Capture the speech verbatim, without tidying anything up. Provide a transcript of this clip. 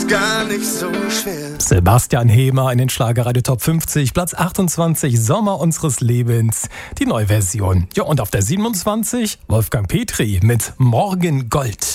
ist gar nicht so schwer. Sebastian Hemer in den Schlagerradio Top fünfzig, Platz achtundzwanzig, Sommer unseres Lebens, die Neuversion. Ja, und auf der siebenundzwanzig Wolfgang Petri mit Morgengold.